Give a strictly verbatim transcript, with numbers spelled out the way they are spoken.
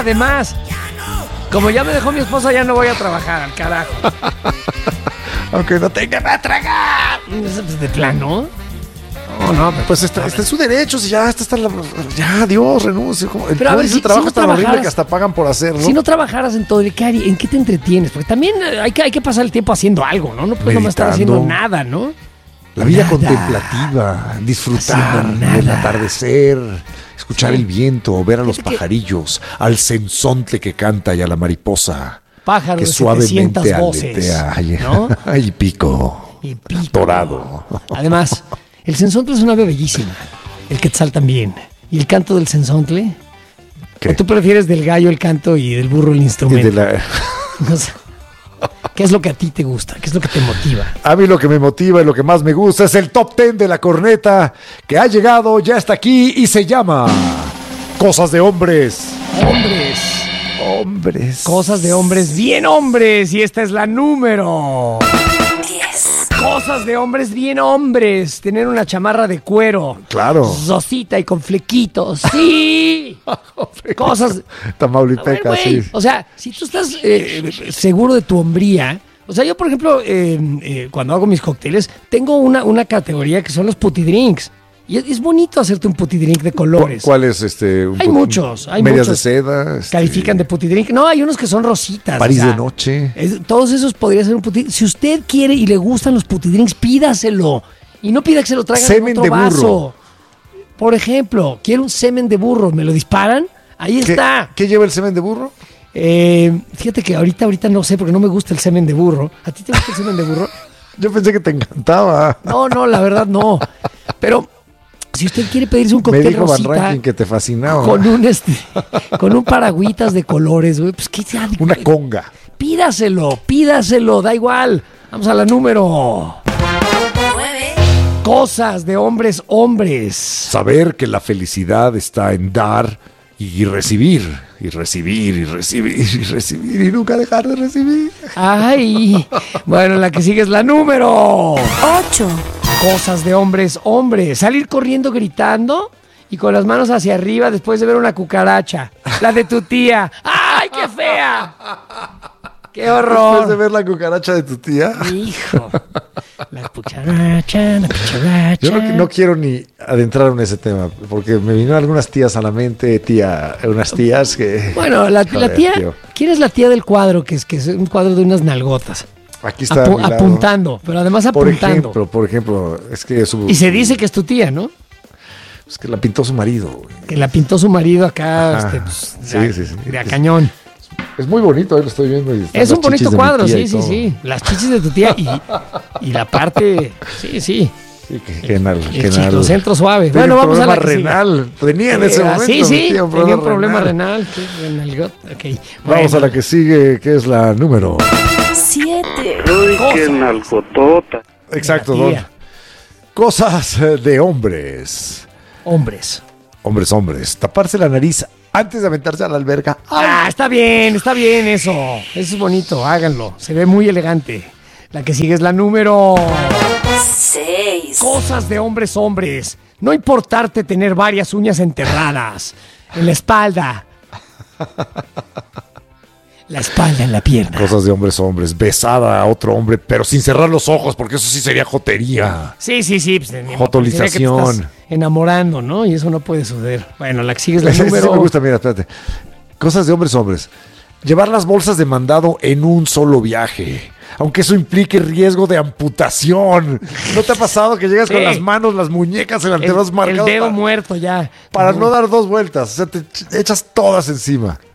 además, como ya me dejó mi esposa, ya no voy a trabajar, al carajo. Aunque no tenga nada a tragar. De plano. No, no, pero, pues está, está en su derecho, si ya está, está la, ya, Dios, renuncio. El, pero a ver, el si, trabajo si no es tan horrible que hasta pagan por hacerlo. Si no trabajaras en todo, ¿qué harías? ¿En qué te entretienes? Porque también hay que, hay que pasar el tiempo haciendo algo, ¿no? No puedes nomás estar haciendo nada, ¿no? La vida nada. contemplativa, disfrutar del atardecer, escuchar sí. el viento, ver a los pajarillos, que... al censontle que canta y a la mariposa pájaro que de suavemente voces, aletea, ay, ¿no? y pico, y pico dorado. Además, el censontle es una ave bellísima. El quetzal también. ¿Y el canto del censontle? ¿Qué? ¿O tú prefieres del gallo el canto y del burro el instrumento? De la... O sea, ¿qué es lo que a ti te gusta? ¿Qué es lo que te motiva? A mí lo que me motiva y lo que más me gusta es el top ten de la corneta que ha llegado, ya está aquí y se llama Cosas de Hombres. Hombres. Hombres. Cosas de hombres, bien hombres. Y esta es la número diez. Cosas de hombres, bien hombres. Tener una chamarra de cuero. Claro. Rosita y con flequitos. Sí. Cosas. Tamaulipeca, ver, sí. O sea, si tú estás eh, seguro de tu hombría. O sea, yo, por ejemplo, eh, eh, cuando hago mis cócteles, tengo una, una categoría que son los putty drinks. Y es, es bonito hacerte un putty drink de colores. ¿Cuál es este? Un hay put- muchos. Hay medias muchos. de seda. Este... Califican de putty drink. No, hay unos que son rositas. París o sea, de noche. Es, todos esos podría ser un putty. Si usted quiere y le gustan los putty drinks, pídaselo. Y no pida que se lo traigan en otro de vaso. Burro. Por ejemplo, quiero un semen de burro. ¿Me lo disparan? Ahí ¿Qué, está. ¿Qué lleva el semen de burro? Eh, fíjate que ahorita, ahorita no sé porque no me gusta el semen de burro. ¿A ti te gusta el semen de burro? Yo pensé que te encantaba. No, no, la verdad no. Pero si usted quiere pedirse un cóctel Me dijo rosita Van Ranking que te fascinaba. con un este, con un paragüitas de colores, güey, pues qué ya, una conga. Pídaselo, pídaselo, da igual. Vamos a la número nueve. Cosas de hombres, hombres. Saber que la felicidad está en dar y recibir, y recibir, y recibir, y recibir, y nunca dejar de recibir. Ay, bueno, la que sigue es la número ocho. Cosas de hombres, hombres. Salir corriendo gritando y con las manos hacia arriba después de ver una cucaracha. La de tu tía. ¡Ay, qué fea! ¡Qué horror! Después de ver la cucaracha de tu tía. Hijo. La cucaracha, la cucaracha. Yo no, no quiero ni adentrar en ese tema, porque me vinieron algunas tías a la mente, tía, unas tías que... Bueno, la, Joder, la tía... tío. ¿Quién es la tía del cuadro? Que es, que es un cuadro de unas nalgotas. Aquí está Apu- a mi lado. apuntando, pero además Por apuntando. ejemplo, por ejemplo, es que su... Y se dice que es tu tía, ¿no? Es que la pintó su marido. Güey. Que la pintó su marido acá, Ajá. este, pues, Sí, de, sí, sí. de a cañón. Es muy bonito, ahí lo estoy viendo. y están Es las un bonito chichis de mi cuadro, tía sí, y sí, todo. sí. Las chichis de tu tía y, y la parte, sí, sí. Sí, que, que en al, que El en al- chiclocentro suave. Tiene Bueno, un vamos a la problema que sigue. renal. Tenía en ese Eh, momento. Sí, mi sí, tía, tenía un problema renal. Sí, renalgot, okay. Vamos Bueno, a la que sigue, que es la número. siete. Uy, Cosas. qué nalgotota. Exacto, la Don. tía. Cosas eh, de hombres. Hombres. Hombres, hombres. Taparse la nariz antes de aventarse a la alberca. Ah, está bien, está bien eso. Eso es bonito, háganlo. Se ve muy elegante. La que sigue es la número seis. Cosas de hombres, hombres. No importarte tener varias uñas enterradas en la espalda. La espalda en la pierna. Cosas de hombres, hombres. Besada a otro hombre, pero sin cerrar los ojos, porque eso sí sería jotería. Sí, sí, sí. Pues, ni- Jotolización. parecería que te estás enamorando, ¿no? Y eso no puede suceder. Bueno, la que sigue es la Ese sí número... me gusta, mira, espérate. Cosas de hombres, hombres. Llevar las bolsas de mandado en un solo viaje. Aunque eso implique riesgo de amputación. ¿No te ha pasado que llegas Sí. con las manos, las muñecas, el El, antebrazo el marcado? dedo para, muerto ya. para no dar dos vueltas. O sea, te ech- echas todas encima.